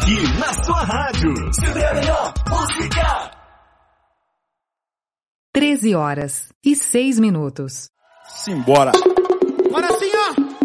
aqui na sua rádio. Sempre a melhor música. 13h06. Simbora. Agora sim, ó.